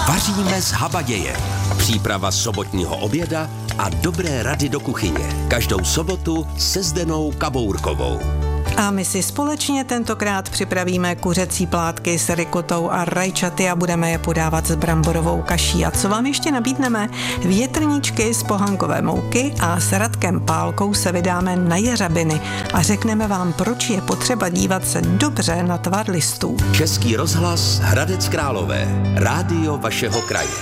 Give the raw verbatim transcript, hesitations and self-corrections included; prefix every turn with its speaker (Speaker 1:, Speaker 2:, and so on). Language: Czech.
Speaker 1: Vaříme z habaděje. Příprava sobotního oběda a dobré rady do kuchyně. Každou sobotu se Zdenou Kabourkovou.
Speaker 2: A my si společně tentokrát připravíme kuřecí plátky s rikotou a rajčaty a budeme je podávat s bramborovou kaší. A co vám ještě nabídneme? Větrníčky z pohankové mouky a s Radkem Pálkou se vydáme na jeřabiny a řekneme vám, proč je potřeba dívat se dobře na tvar listů.
Speaker 1: Český rozhlas Hradec Králové. Rádio vašeho kraje.